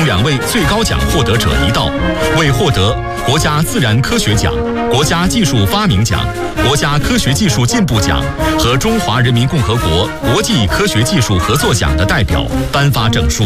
2位最高奖获得者一道，为获得国家自然科学奖、国家技术发明奖、国家科学技术进步奖和中华人民共和国国际科学技术合作奖的代表颁发证书。